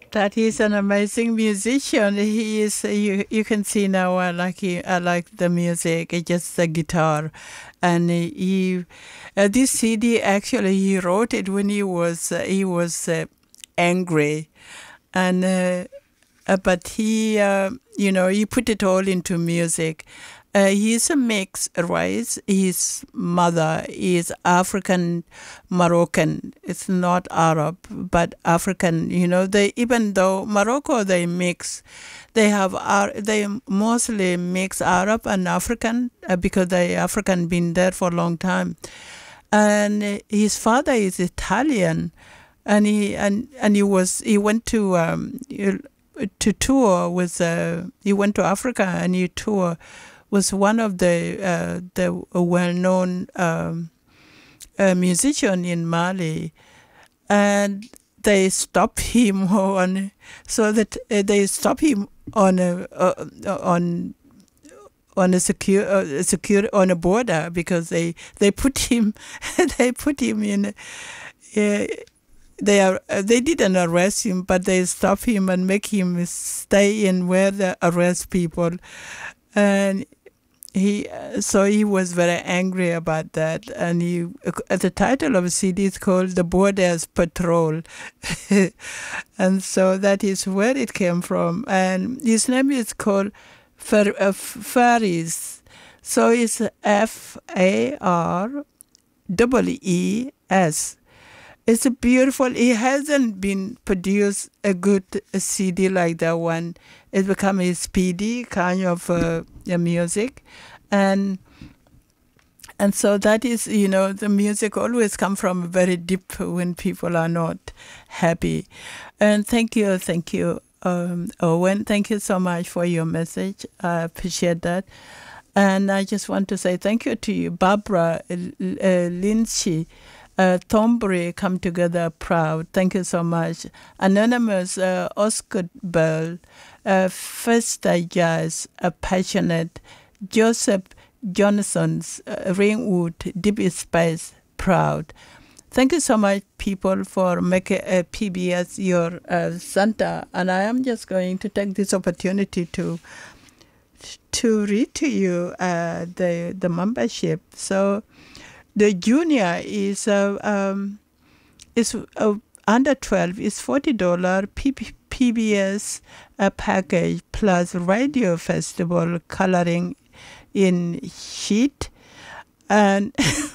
That he's an amazing musician. He is. You can see now. I like the music. It's just the guitar, and this CD actually he wrote it when he was angry, and but he put it all into music. He's a mixed race. His mother is African Moroccan. It's not Arab, but African. They even though Morocco they mix, they mostly mix Arab and African because the African been there for a long time. And his father is Italian, and he went to tour with. He went to Africa and he toured was one of the well-known musician in Mali, and they stopped him on on a border because they put him in. They didn't arrest him, but they stop him and make him stay in where they arrest people, and he was very angry about that. And the title of the CD is called "The Borders Patrol," and so that is where it came from. And his name is called Faris, so it's Farees. It's a beautiful. It hasn't been produced a good CD like that one. It become a speedy kind of music, and so that is the music always come from very deep when people are not happy. And thank you, Owen. Thank you so much for your message. I appreciate that. And I just want to say thank you to you, Barbara Lynchie. Thornbury come together proud. Thank you so much. Anonymous, Oscar Bell, Festa Jazz, Passionate, Joseph Johnson's Ringwood, Deep Space, proud. Thank you so much, people, for making PBS your center. And I am just going to take this opportunity to read to you the membership. So the junior is under 12 is $40 PBS package plus radio festival coloring in sheet, and